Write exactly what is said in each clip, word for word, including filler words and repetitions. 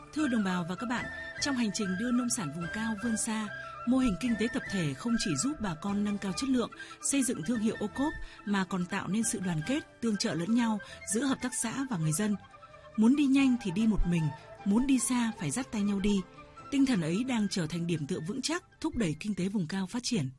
Thưa đồng bào và các bạn, trong hành trình đưa nông sản vùng cao vươn xa, mô hình kinh tế tập thể không chỉ giúp bà con nâng cao chất lượng, xây dựng thương hiệu ô cốp mà còn tạo nên sự đoàn kết, tương trợ lẫn nhau giữa hợp tác xã và người dân. Muốn đi nhanh thì đi một mình, muốn đi xa phải dắt tay nhau đi. Tinh thần ấy đang trở thành điểm tựa vững chắc thúc đẩy kinh tế vùng cao phát triển.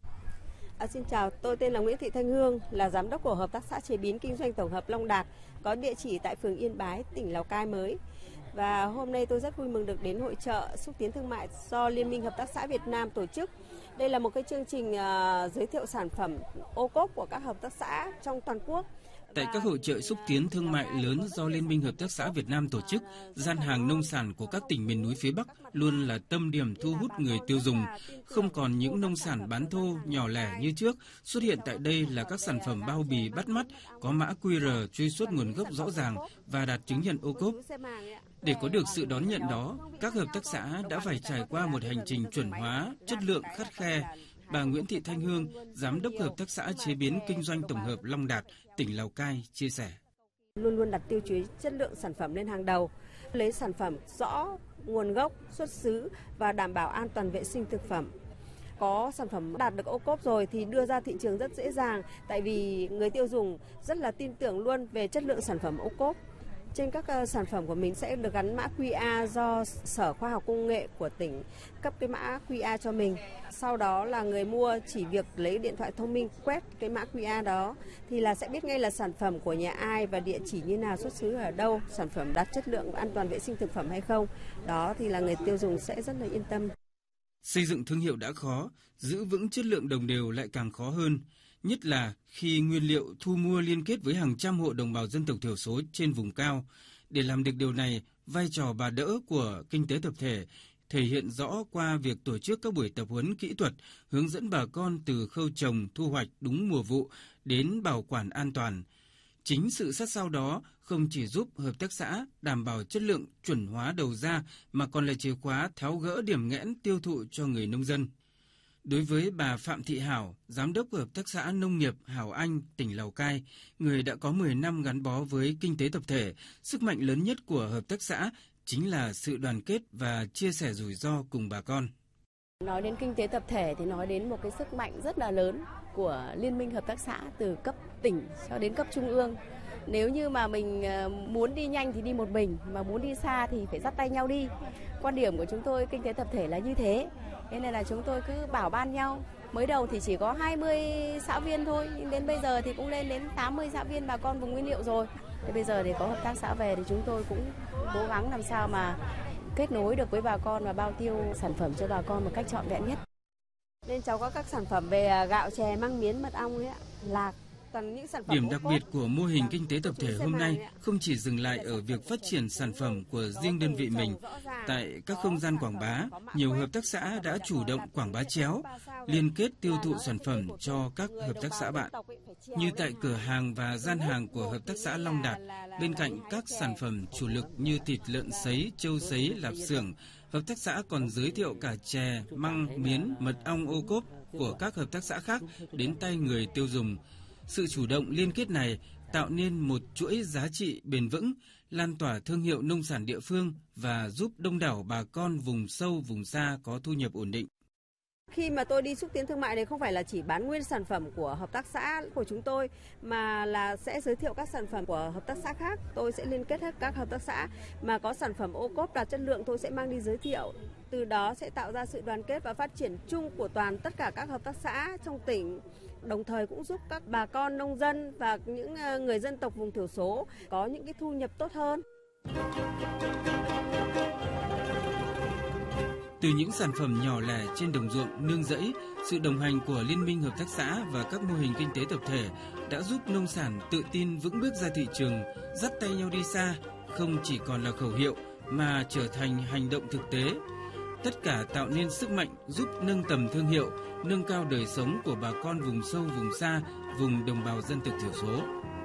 À, xin chào, tôi tên là Nguyễn Thị Thanh Hương, là giám đốc của Hợp tác xã chế biến kinh doanh tổng hợp Long Đạt, có địa chỉ tại phường Yên Bái, tỉnh Lào Cai mới. Và hôm nay tôi rất vui mừng được đến hội chợ xúc tiến thương mại do Liên minh Hợp tác xã Việt Nam tổ chức. Đây là một cái chương trình uh, giới thiệu sản phẩm ô cốp của các hợp tác xã trong toàn quốc. Tại các hội chợ xúc tiến thương mại lớn do Liên minh Hợp tác xã Việt Nam tổ chức, gian hàng nông sản của các tỉnh miền núi phía Bắc luôn là tâm điểm thu hút người tiêu dùng. Không còn những nông sản bán thô, nhỏ lẻ như trước, xuất hiện tại đây là các sản phẩm bao bì bắt mắt, có mã quy rờ truy xuất nguồn gốc rõ ràng và đạt chứng nhận ô cốp. Để có được sự đón nhận đó, các hợp tác xã đã phải trải qua một hành trình chuẩn hóa, chất lượng khắt khe. Bà Nguyễn Thị Thanh Hương, Giám đốc Hợp tác xã chế biến kinh doanh tổng hợp Long Đạt, tỉnh Lào Cai, chia sẻ. Luôn luôn đặt tiêu chí chất lượng sản phẩm lên hàng đầu, lấy sản phẩm rõ nguồn gốc, xuất xứ và đảm bảo an toàn vệ sinh thực phẩm. Có sản phẩm đạt được ô cốp rồi thì đưa ra thị trường rất dễ dàng, tại vì người tiêu dùng rất là tin tưởng luôn về chất lượng sản phẩm ô cốp. Trên các uh, sản phẩm của mình sẽ được gắn mã quy rờ do Sở Khoa học Công nghệ của tỉnh cấp cái mã quy rờ cho mình. Sau đó là người mua chỉ việc lấy điện thoại thông minh quét cái mã quy rờ đó thì là sẽ biết ngay là sản phẩm của nhà ai và địa chỉ như nào, xuất xứ ở đâu, sản phẩm đạt chất lượng an toàn vệ sinh thực phẩm hay không. Đó thì là người tiêu dùng sẽ rất là yên tâm. Xây dựng thương hiệu đã khó, giữ vững chất lượng đồng đều lại càng khó hơn. Nhất là khi nguyên liệu thu mua liên kết với hàng trăm hộ đồng bào dân tộc thiểu số trên vùng cao. Để làm được điều này, vai trò bà đỡ của kinh tế tập thể thể hiện rõ qua việc tổ chức các buổi tập huấn kỹ thuật, hướng dẫn bà con từ khâu trồng, thu hoạch đúng mùa vụ đến bảo quản an toàn. Chính sự sát sao đó không chỉ giúp hợp tác xã đảm bảo chất lượng chuẩn hóa đầu ra mà còn là chìa khóa tháo gỡ điểm nghẽn tiêu thụ cho người nông dân. Đối với bà Phạm Thị Hảo, Giám đốc Hợp tác xã Nông nghiệp Hảo Anh, tỉnh Lào Cai, người đã có mười năm gắn bó với kinh tế tập thể, sức mạnh lớn nhất của hợp tác xã chính là sự đoàn kết và chia sẻ rủi ro cùng bà con. Nói đến kinh tế tập thể thì nói đến một cái sức mạnh rất là lớn của Liên minh Hợp tác xã từ cấp tỉnh cho đến cấp trung ương. Nếu như mà mình muốn đi nhanh thì đi một mình, mà muốn đi xa thì phải dắt tay nhau đi. Quan điểm của chúng tôi kinh tế tập thể là như thế. Thế nên là chúng tôi cứ bảo ban nhau. Mới đầu thì chỉ có hai mươi xã viên thôi, nhưng đến bây giờ thì cũng lên đến tám mươi xã viên bà con vùng nguyên liệu rồi. Thế bây giờ thì có hợp tác xã về thì chúng tôi cũng cố gắng làm sao mà kết nối được với bà con và bao tiêu sản phẩm cho bà con một cách trọn vẹn nhất. Nên cháu có các sản phẩm về gạo, chè, măng miến, mật ong ấy ạ, lạc. Điểm đặc biệt của mô hình kinh tế tập thể hôm nay không chỉ dừng lại ở việc phát triển sản phẩm của riêng đơn vị mình. Tại các không gian quảng bá, nhiều hợp tác xã đã chủ động quảng bá chéo, liên kết tiêu thụ sản phẩm cho các hợp tác xã bạn. Như tại cửa hàng và gian hàng của Hợp tác xã Long Đạt, bên cạnh các sản phẩm chủ lực như thịt lợn sấy, trâu sấy, lạp xưởng, hợp tác xã còn giới thiệu cả chè, măng, miến, mật ong ô cốp của các hợp tác xã khác đến tay người tiêu dùng. Sự chủ động liên kết này tạo nên một chuỗi giá trị bền vững, lan tỏa thương hiệu nông sản địa phương và giúp đông đảo bà con vùng sâu, vùng xa có thu nhập ổn định. Khi mà tôi đi xúc tiến thương mại này không phải là chỉ bán nguyên sản phẩm của hợp tác xã của chúng tôi, mà là sẽ giới thiệu các sản phẩm của hợp tác xã khác. Tôi sẽ liên kết hết các hợp tác xã mà có sản phẩm ô cốp đạt chất lượng, tôi sẽ mang đi giới thiệu. Từ đó sẽ tạo ra sự đoàn kết và phát triển chung của toàn tất cả các hợp tác xã trong tỉnh. Đồng thời cũng giúp các bà con nông dân và những người dân tộc vùng thiểu số có những cái thu nhập tốt hơn. Từ những sản phẩm nhỏ lẻ trên đồng ruộng, nương rẫy, sự đồng hành của Liên minh Hợp tác xã và các mô hình kinh tế tập thể đã giúp nông sản tự tin vững bước ra thị trường, dắt tay nhau đi xa, không chỉ còn là khẩu hiệu mà trở thành hành động thực tế. Tất cả tạo nên sức mạnh giúp nâng tầm thương hiệu, nâng cao đời sống của bà con vùng sâu, vùng xa, vùng đồng bào dân tộc thiểu số.